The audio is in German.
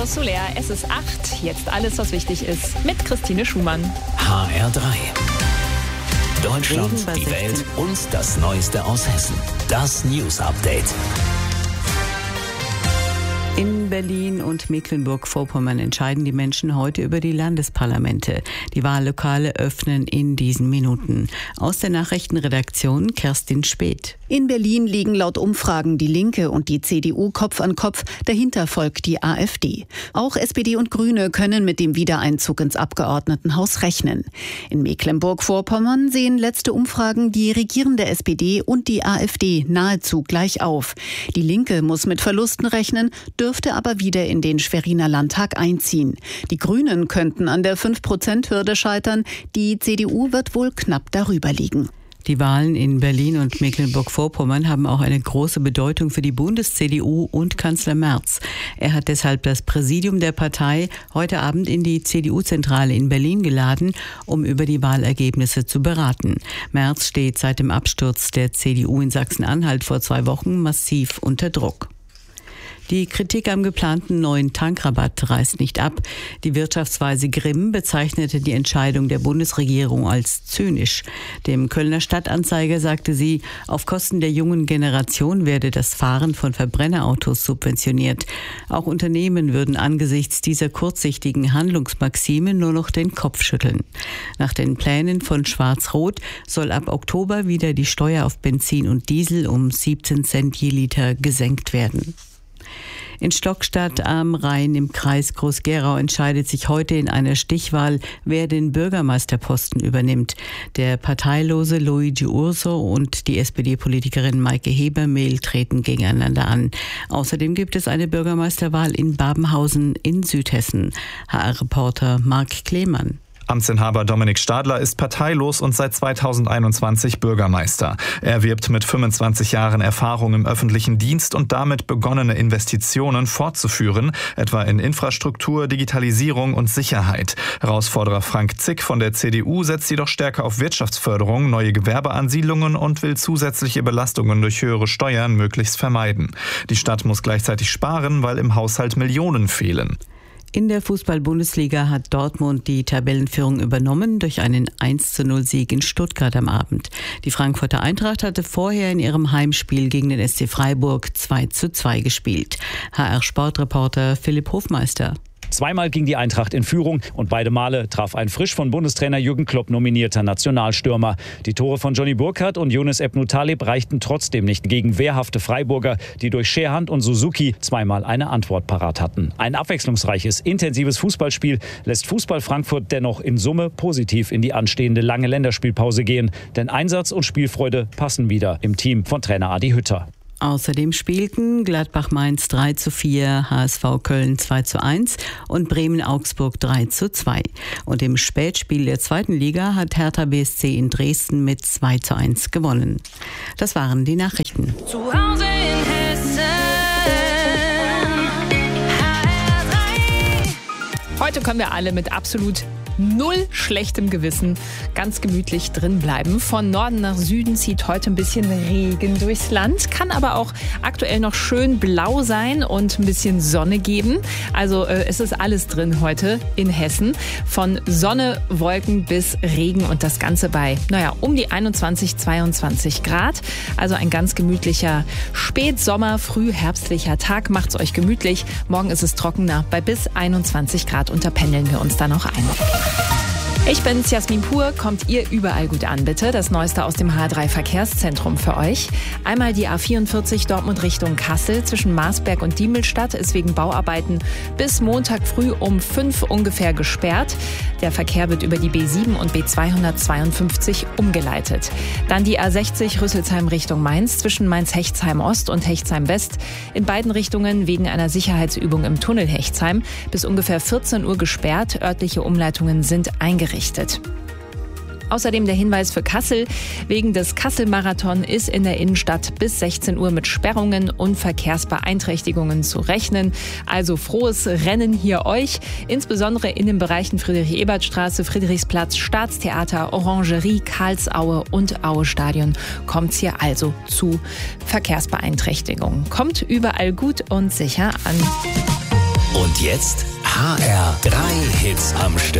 Soler, es ist 8. Jetzt alles, was wichtig ist, mit Christine Schumann. HR3. Deutschland, die Welt und das Neueste aus Hessen. Das News Update. In Berlin und Mecklenburg-Vorpommern entscheiden die Menschen heute über die Landesparlamente. Die Wahllokale öffnen in diesen Minuten. Aus der Nachrichtenredaktion Kerstin Späth. In Berlin liegen laut Umfragen die Linke und die CDU Kopf an Kopf. Dahinter folgt die AfD. Auch SPD und Grüne können mit dem Wiedereinzug ins Abgeordnetenhaus rechnen. In Mecklenburg-Vorpommern sehen letzte Umfragen die regierende SPD und die AfD nahezu gleich auf. Die Linke muss mit Verlusten rechnen, dürfte aber wieder in den Schweriner Landtag einziehen. Die Grünen könnten an der 5%-Hürde scheitern. Die CDU wird wohl knapp darüber liegen. Die Wahlen in Berlin und Mecklenburg-Vorpommern haben auch eine große Bedeutung für die Bundes-CDU und Kanzler Merz. Er hat deshalb das Präsidium der Partei heute Abend in die CDU-Zentrale in Berlin geladen, um über die Wahlergebnisse zu beraten. Merz steht seit dem Absturz der CDU in Sachsen-Anhalt vor 2 Wochen massiv unter Druck. Die Kritik am geplanten neuen Tankrabatt reißt nicht ab. Die Wirtschaftsweise Grimm bezeichnete die Entscheidung der Bundesregierung als zynisch. Dem Kölner Stadtanzeiger sagte sie, auf Kosten der jungen Generation werde das Fahren von Verbrennerautos subventioniert. Auch Unternehmen würden angesichts dieser kurzsichtigen Handlungsmaxime nur noch den Kopf schütteln. Nach den Plänen von Schwarz-Rot soll ab Oktober wieder die Steuer auf Benzin und Diesel um 17 Cent je Liter gesenkt werden. In Stockstadt am Rhein im Kreis Groß-Gerau entscheidet sich heute in einer Stichwahl, wer den Bürgermeisterposten übernimmt. Der parteilose Luigi Urso und die SPD-Politikerin Maike Hebermehl treten gegeneinander an. Außerdem gibt es eine Bürgermeisterwahl in Babenhausen in Südhessen. HR-Reporter Marc Klemann. Amtsinhaber Dominik Stadler ist parteilos und seit 2021 Bürgermeister. Er wirbt mit 25 Jahren Erfahrung im öffentlichen Dienst und damit begonnene Investitionen fortzuführen, etwa in Infrastruktur, Digitalisierung und Sicherheit. Herausforderer Frank Zick von der CDU setzt jedoch stärker auf Wirtschaftsförderung, neue Gewerbeansiedlungen und will zusätzliche Belastungen durch höhere Steuern möglichst vermeiden. Die Stadt muss gleichzeitig sparen, weil im Haushalt Millionen fehlen. In der Fußball-Bundesliga hat Dortmund die Tabellenführung übernommen durch einen 1:0-Sieg in Stuttgart am Abend. Die Frankfurter Eintracht hatte vorher in ihrem Heimspiel gegen den SC Freiburg 2:2 gespielt. HR-Sportreporter Philipp Hofmeister. Zweimal ging die Eintracht in Führung und beide Male traf ein frisch von Bundestrainer Jürgen Klopp nominierter Nationalstürmer. Die Tore von Johnny Burkhardt und Younes Ebnou Taleb reichten trotzdem nicht gegen wehrhafte Freiburger, die durch Scherhand und Suzuki zweimal eine Antwort parat hatten. Ein abwechslungsreiches, intensives Fußballspiel lässt Fußball Frankfurt dennoch in Summe positiv in die anstehende lange Länderspielpause gehen. Denn Einsatz und Spielfreude passen wieder im Team von Trainer Adi Hütter. Außerdem spielten Gladbach-Mainz 3:4, HSV Köln 2:1 und Bremen-Augsburg 3:2. Und im Spätspiel der 2. Liga hat Hertha BSC in Dresden mit 2:1 gewonnen. Das waren die Nachrichten. Zu Hause in Hessen. HR3. Heute können wir alle mit absolut 0 schlechtem Gewissen ganz gemütlich drin bleiben. Von Norden nach Süden zieht heute ein bisschen Regen durchs Land, kann aber auch aktuell noch schön blau sein und ein bisschen Sonne geben. Also es ist alles drin heute in Hessen. Von Sonne, Wolken bis Regen und das Ganze bei, um die 21, 22 Grad. Also ein ganz gemütlicher Spätsommer, frühherbstlicher Tag. Macht's euch gemütlich. Morgen ist es trockener bei bis 21 Grad und da pendeln wir uns dann noch ein. Ich bin's, Jasmin Pur. Kommt ihr überall gut an, bitte. Das Neueste aus dem H3 Verkehrszentrum für euch. Einmal die A44 Dortmund Richtung Kassel zwischen Marsberg und Diemelstadt ist wegen Bauarbeiten bis Montag früh um 5 ungefähr gesperrt. Der Verkehr wird über die B7 und B252 umgeleitet. Dann die A60 Rüsselsheim Richtung Mainz zwischen Mainz-Hechtsheim Ost und Hechtsheim West. In beiden Richtungen wegen einer Sicherheitsübung im Tunnel Hechtsheim bis ungefähr 14 Uhr gesperrt. Örtliche Umleitungen sind eingerichtet. Außerdem der Hinweis für Kassel. Wegen des Kassel-Marathon ist in der Innenstadt bis 16 Uhr mit Sperrungen und Verkehrsbeeinträchtigungen zu rechnen. Also frohes Rennen hier euch. Insbesondere in den Bereichen Friedrich-Ebert-Straße, Friedrichsplatz, Staatstheater, Orangerie, Karlsaue und Aue-Stadion kommt es hier also zu Verkehrsbeeinträchtigungen. Kommt überall gut und sicher an. Und jetzt HR3 Hits am Stück.